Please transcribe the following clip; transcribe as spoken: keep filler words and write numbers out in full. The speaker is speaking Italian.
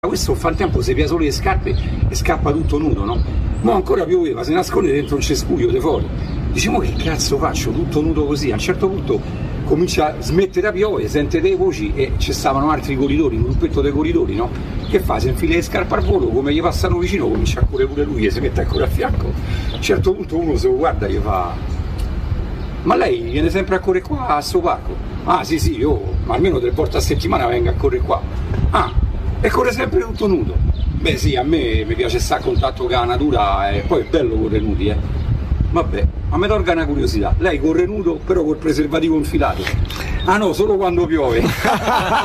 Questo fa il tempo, si pia solo le scarpe e scappa tutto nudo, no? Ma ancora pioveva, si nasconde dentro un cespuglio di fuori. Diciamo che cazzo faccio, tutto nudo così? A un certo punto comincia a smettere a piovere, sente delle voci e ci stavano altri corridori, un gruppetto dei corridori, no? Che fa? Si infila le scarpe al volo, come gli passano vicino comincia a correre pure lui e si mette ancora a fianco. A un certo punto uno se lo guarda e gli fa: ma lei viene sempre a correre qua a sto parco? Ah sì sì, io ma almeno tre volte a settimana vengo a correre qua. Ah, e corre sempre tutto nudo. Beh sì, a me mi piace stare a contatto con la natura e poi è bello correre nudi, eh. Vabbè, ma mi tolga una curiosità, lei corre nudo però col preservativo infilato? Ah no, solo quando piove.